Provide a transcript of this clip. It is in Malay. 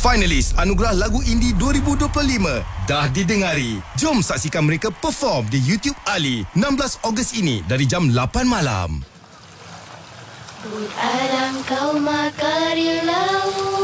Finalis Anugerah Lagu Indie 2025 dah didengari. Jom saksikan mereka perform di YouTube Ali 16 Ogos ini dari jam 8 malam. Alam kau makarya laut.